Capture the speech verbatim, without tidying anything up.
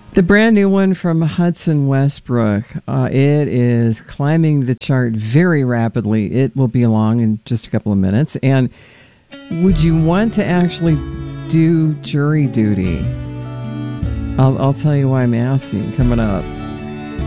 The brand new one from Hudson Westbrook. Uh, it is climbing the chart very rapidly. It will be along in just a couple of minutes. And would you want to actually do jury duty? I'll, I'll tell you why I'm asking coming up.